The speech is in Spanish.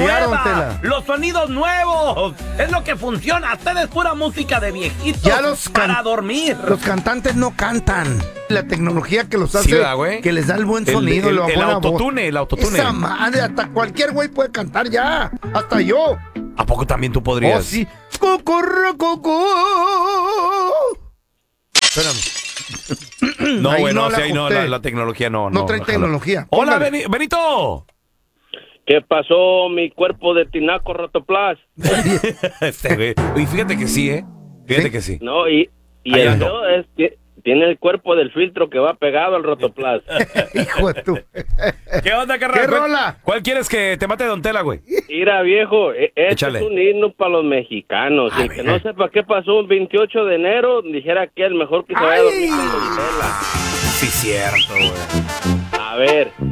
cambiar, don Tela. nueva, los sonidos nuevos. Es lo que funciona. Ustedes pura música de viejitos Ya los para dormir. Los cantantes no cantan. La tecnología que los hace, Sí, ¿verdad, güey? que les da el buen sonido. El la buena voz. autotune, el autotune. Esa madre, hasta cualquier güey puede cantar ya. Hasta yo. ¿A poco también tú podrías? Oh, sí. Cucurrucucú. No, Ahí bueno, no la sí, ahí no, ajusté. la tecnología no. No trae jala. tecnología. Hola, Póngale. Benito. ¿Qué pasó, mi cuerpo de tinaco rotoplas? Y fíjate que sí, ¿eh? Fíjate ¿Sí? que sí. No, y Ahí el ando. feo es que tiene el cuerpo del filtro que va pegado al rotoplas. Hijo de tu. ¿Qué onda, carnal? ¿Qué rola? ¿Cuál quieres que te mate Don Tela, güey? Mira, viejo, este Échale. es un himno para los mexicanos. Y el que no sepa qué pasó un 28 de enero, dijera que es mejor que se vaya a dormir con Don Tela. Sí, cierto, güey. A ver,